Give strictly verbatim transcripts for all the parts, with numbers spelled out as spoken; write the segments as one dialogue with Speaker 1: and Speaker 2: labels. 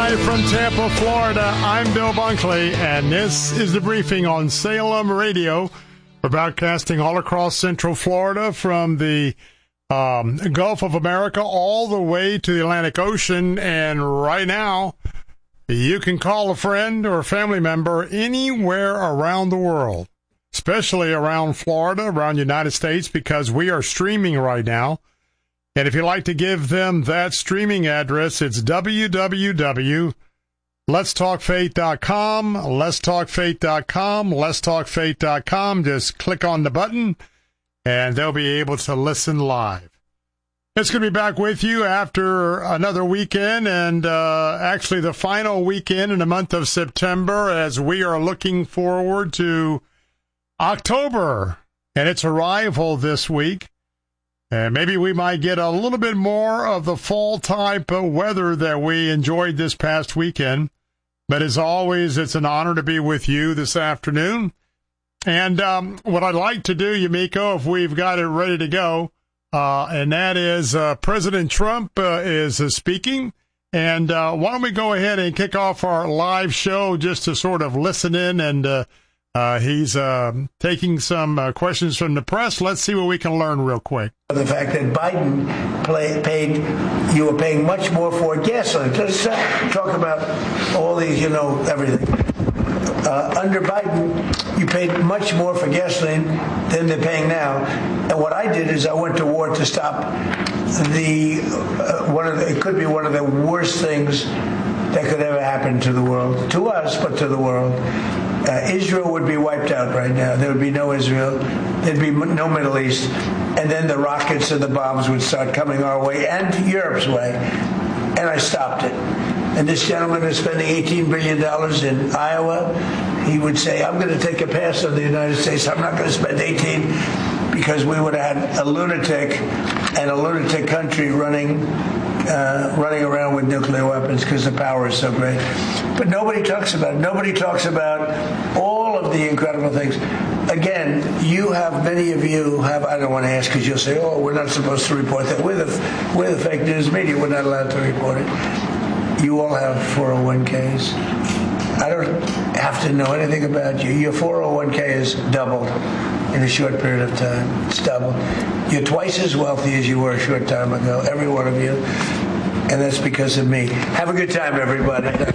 Speaker 1: Live from Tampa, Florida, I'm Bill Bunkley, and this is the briefing on Salem Radio. We're broadcasting all across Central Florida from the um, Gulf of America all the way to the Atlantic Ocean, and right now, you can call a friend or a family member anywhere around the world, especially around Florida, around the United States, because we are streaming right now. And if you'd like to give them that streaming address, it's w w w dot lets talk faith dot com, lets talk faith dot com, lets talk faith dot com. Just click on the button, and they'll be able to listen live. It's going to be back with you after another weekend, and uh, actually the final weekend in the month of September, as we are looking forward to October and its arrival this week. And maybe we might get a little bit more of the fall type of weather that we enjoyed this past weekend. But as always, it's an honor to be with you this afternoon. And um, what I'd like to do, Yumiko, if we've got it ready to go, uh, and that is uh, President Trump uh, is uh, speaking. And uh, why don't we go ahead and kick off our live show just to sort of listen in, and uh, Uh, he's uh, taking some uh, questions from the press. Let's see what we can learn real quick.
Speaker 2: The fact that Biden play, paid, you were paying much more for gasoline. Let's uh, talk about all these, you know, everything. Uh, under Biden, you paid much more for gasoline than they're paying now. And what I did is I went to war to stop the, uh, one of the, it could be one of the worst things that could ever happen to the world, to us, but to the world. Uh, Israel would be wiped out right now. There would be no Israel. There'd be no Middle East. And then the rockets and the bombs would start coming our way and Europe's way. And I stopped it. And this gentleman is spending eighteen billion dollars in Iowa. He would say, I'm going to take a pass on the United States. I'm not going to spend eighteen, because we would have had a lunatic and a lunatic country running Uh, running around with nuclear weapons because the power is so great. But nobody talks about it. Nobody talks about all of the incredible things. Again, you have, many of you have, I don't want to ask because you'll say, oh, we're not supposed to report that. We're the, we're the fake news media. We're not allowed to report it. You all have four oh one k's. I don't have to know anything about you. Your four oh one k is doubled in a short period of time. It's doubled. You're twice as wealthy as you were a short time ago, every one of you. And that's because of me. Have a good time, everybody.
Speaker 1: All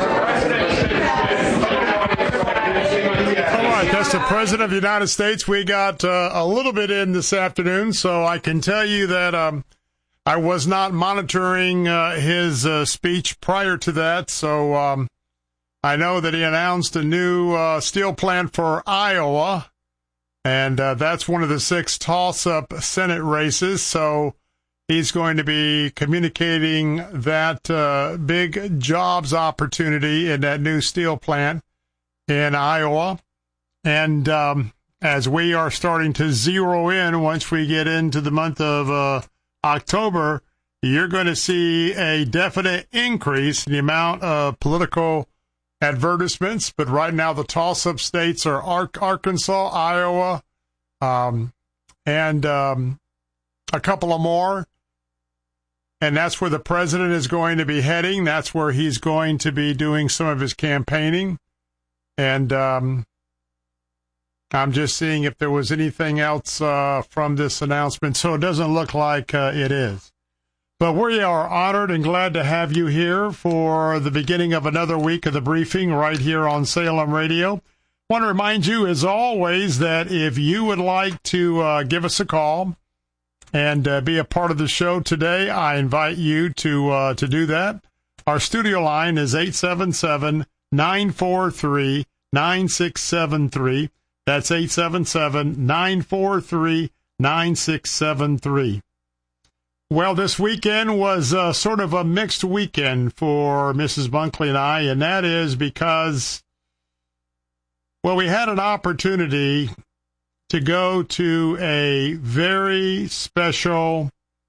Speaker 1: right, that's the President of the United States. We got uh, a little bit in this afternoon, so I can tell you that um, I was not monitoring uh, his uh, speech prior to that, so um, I know that he announced a new uh, steel plant for Iowa, and uh, that's one of the six toss-up Senate races, so he's going to be communicating that uh, big jobs opportunity in that new steel plant in Iowa. And um, as we are starting to zero in, once we get into the month of uh, October, you're going to see a definite increase in the amount of political advertisements. But right now, the toss-up states are Arkansas, Iowa, um, and um, a couple of more. And that's where the president is going to be heading. That's where he's going to be doing some of his campaigning. And um, I'm just seeing if there was anything else uh, from this announcement. So it doesn't look like uh, it is. But we are honored and glad to have you here for the beginning of another week of the briefing right here on Salem Radio. I want to remind you, as always, that if you would like to uh, give us a call and uh, be a part of the show today, I invite you to uh, to do that. Our studio line is eight seven seven, nine four three, nine six seven three. That's eight seven seven, nine four three, nine six seven three. Well, this weekend was uh, sort of a mixed weekend for Missus Bunkley and I, and that is because, well, we had an opportunity to go to a very special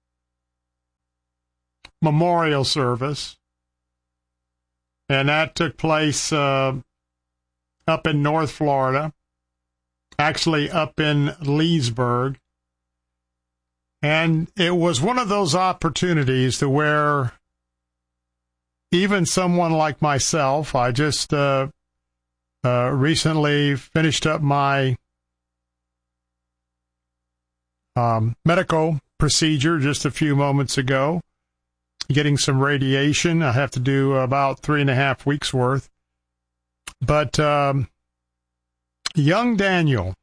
Speaker 1: memorial service, and that took place uh, up in North Florida, actually up in Leesburg. And it was one of those opportunities to where even someone like myself, I just uh, uh, recently finished up my um, medical procedure just a few moments ago, getting some radiation. I have to do about three and a half weeks worth. But um, young Daniel,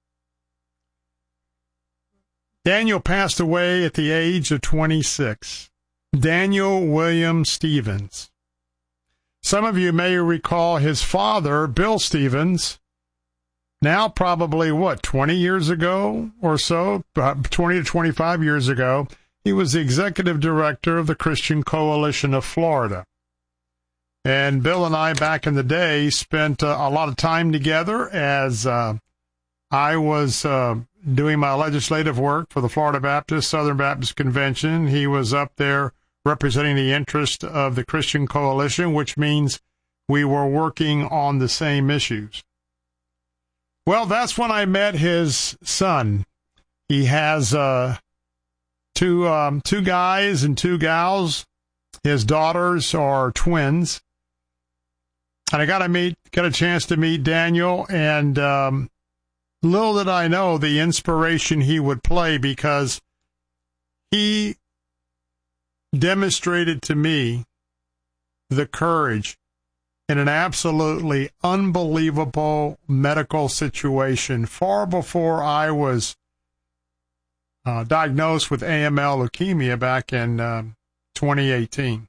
Speaker 1: Daniel passed away at the age of twenty-six. Daniel William Stevens. Some of you may recall his father, Bill Stevens, now probably, what, twenty years ago or so, twenty to twenty-five years ago, he was the executive director of the Christian Coalition of Florida. And Bill and I, back in the day, spent uh, a lot of time together as uh, I was uh, doing my legislative work for the Florida Baptist, Southern Baptist Convention. He was up there representing the interest of the Christian Coalition, which means we were working on the same issues. Well, that's when I met his son. He has uh, two um, two guys and two gals. His daughters are twins. And I got to meet, got a chance to meet Daniel, and um, little did I know the inspiration he would play, because he demonstrated to me the courage in an absolutely unbelievable medical situation far before I was uh, diagnosed with A M L leukemia back in uh, twenty eighteen.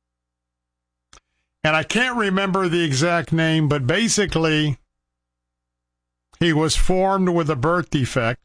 Speaker 1: And I can't remember the exact name, but basically he was formed with a birth defect.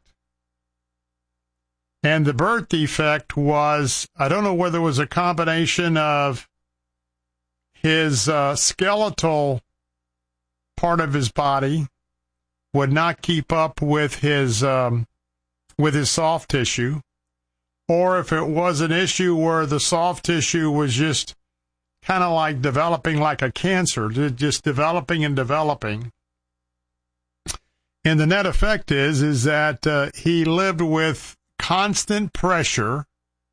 Speaker 1: And the birth defect was, I don't know whether it was a combination of his uh, skeletal part of his body would not keep up with his um, with his soft tissue, or if it was an issue where the soft tissue was just kind of like developing like a cancer, just developing and developing. And the net effect is, is that uh, he lived with constant pressure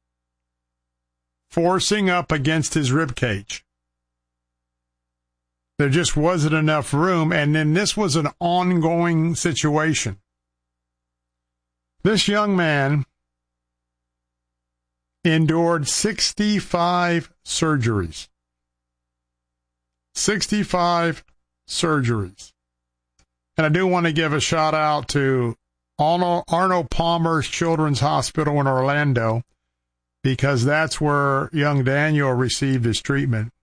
Speaker 1: forcing up against his rib cage. There just wasn't enough room, and then this was an ongoing situation. This young man endured sixty-five surgeries. sixty-five surgeries. And I do want to give a shout out to Arnold, Arnold Palmer's Children's Hospital in Orlando, because that's where young Daniel received his treatment.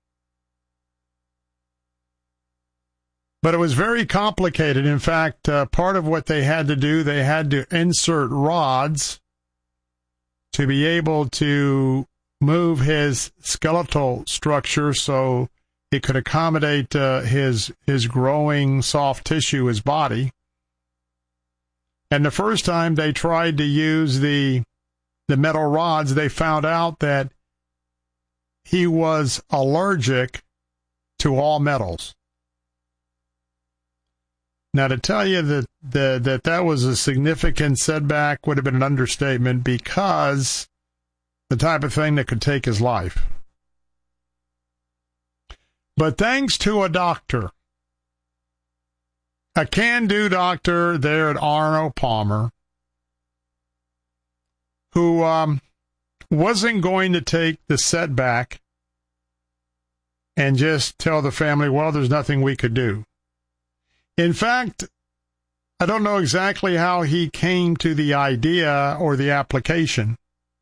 Speaker 1: But it was very complicated. In fact, uh, part of what they had to do, they had to insert rods to be able to move his skeletal structure so it could accommodate uh, his his growing soft tissue, his body. And the first time they tried to use the the metal rods, they found out that he was allergic to all metals. Now, to tell you that the, that that was a significant setback would have been an understatement, because the type of thing that could take his life. But thanks to a doctor, a can-do doctor there at Arnold Palmer, who um, wasn't going to take the setback and just tell the family, well, there's nothing we could do. In fact, I don't know exactly how he came to the idea or the application,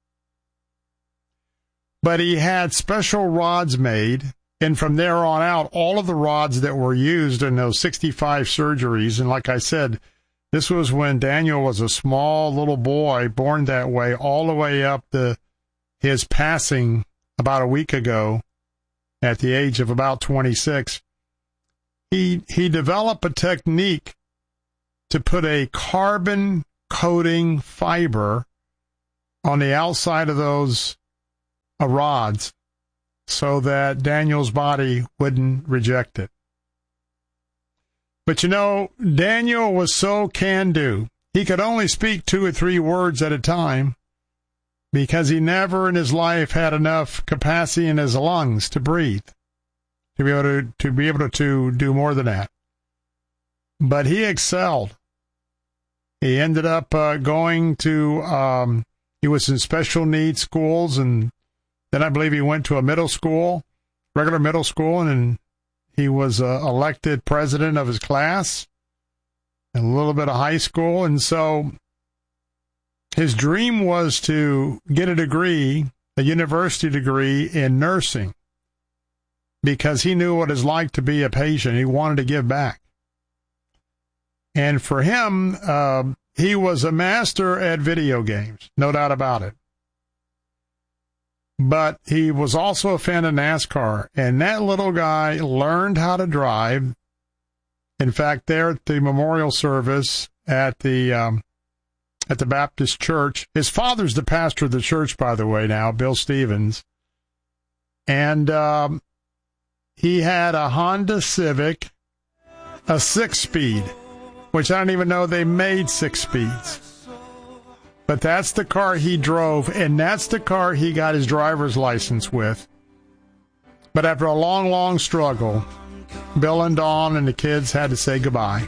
Speaker 1: but he had special rods made, and from there on out, all of the rods that were used in those sixty-five surgeries, and like I said, this was when Daniel was a small little boy, born that way, all the way up to his passing about a week ago at the age of about twenty-six. He he developed a technique to put a carbon coating fiber on the outside of those uh, rods so that Daniel's body wouldn't reject it. But you know, Daniel was so can-do. He could only speak two or three words at a time because he never in his life had enough capacity in his lungs to breathe. to be able to, to be able to, to do more than that. But he excelled. He ended up uh, going to, um, he was in special needs schools, and then I believe he went to a middle school, regular middle school, and he was uh, elected president of his class, and a little bit of high school. And so his dream was to get a degree, a university degree in nursing, because he knew what it's like to be a patient. He wanted to give back. And for him, uh, he was a master at video games, no doubt about it. But he was also a fan of NASCAR, and that little guy learned how to drive. In fact, there at the memorial service at the um, at the Baptist church, his father's the pastor of the church, by the way, now, Bill Stevens. And um, he had a Honda Civic, a six-speed, which I don't even know they made six speeds. But that's the car he drove, and that's the car he got his driver's license with. But after a long, long struggle, Bill and Dawn and the kids had to say goodbye.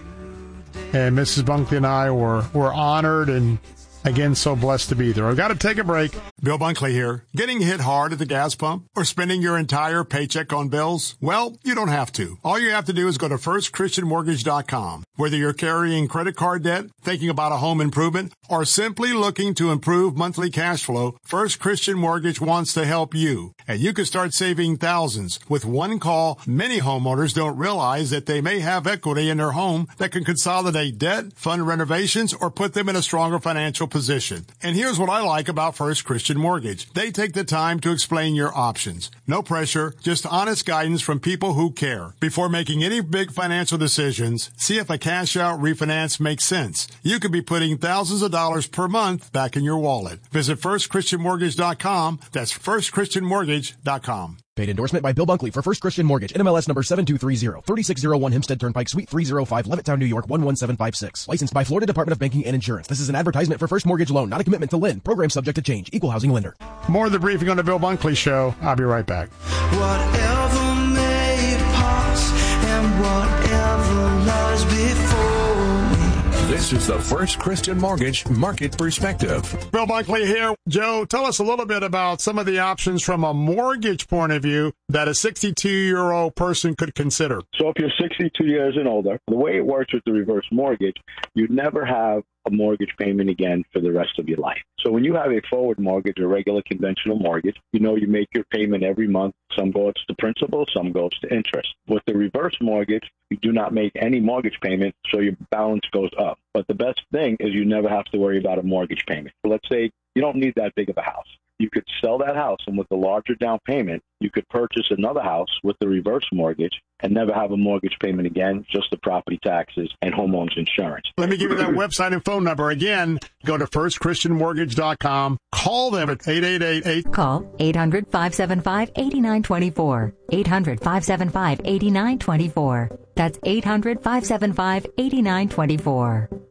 Speaker 1: And Missus Bunkley and I were, were honored and, again, so blessed to be there. I've got to take a break. Bill Bunkley here. Getting hit hard at the gas pump or spending your entire paycheck on bills? Well, you don't have to. All you have to do is go to first christian mortgage dot com. Whether you're carrying credit card debt, thinking about a home improvement, or simply looking to improve monthly cash flow, First Christian Mortgage wants to help you. And you can start saving thousands. With one call, many homeowners don't realize that they may have equity in their home that can consolidate debt, fund renovations, or put them in a stronger financial position. And here's what I like about First Christian Mortgage. They take the time to explain your options. No pressure, just honest guidance from people who care. Before making any big financial decisions, see if a cash out refinance makes sense. You could be putting thousands of dollars per month back in your wallet. Visit first christian mortgage dot com. That's first christian mortgage dot com.
Speaker 3: Paid endorsement by Bill Bunkley for First Christian Mortgage, N M L S number seven two three zero, three six zero one Hempstead Turnpike, Suite three oh five, Levittown, New York, one one seven five six. Licensed by Florida Department of Banking and Insurance. This is an advertisement for First Mortgage Loan, not a commitment to lend. Program subject to change. Equal housing lender.
Speaker 1: More of the briefing on the Bill Bunkley Show. I'll be right back.
Speaker 4: Whatever may pass and whatever lies before me.
Speaker 5: This is the First Christian Mortgage Market Perspective.
Speaker 1: Bill Bunkley here. Joe, tell us a little bit about some of the options from a mortgage point of view that a sixty-two-year-old person could consider.
Speaker 6: So if you're sixty-two years and older, the way it works with the reverse mortgage, you'd never have a mortgage payment again for the rest of your life. So when you have a forward mortgage, a regular conventional mortgage, you know you make your payment every month. Some goes to principal, some goes to interest. With the reverse mortgage, you do not make any mortgage payment, so your balance goes up. But the best thing is you never have to worry about a mortgage payment. So let's say you don't need that big of a house. You could sell that house, and with the larger down payment, you could purchase another house with the reverse mortgage and never have a mortgage payment again, just the property taxes and homeowners insurance.
Speaker 1: Let me give you that website and phone number. Again, go to first christian mortgage dot com. Call them at eight eight eight eight.
Speaker 7: Call eight hundred, five seven five, eight nine two four. eight hundred, five seven five, eight nine two four. That's eight hundred, five seven five, eight nine two four.